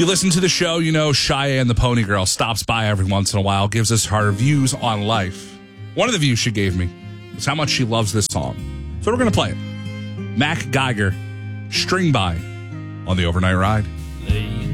you listen to the show, you know Cheyenne the Pony Girl stops by every once in a while, gives us her views on life. One of the views she gave me is how much she loves this song. So we're going to play it. Mac Geiger, String By, on the Overnight Ride.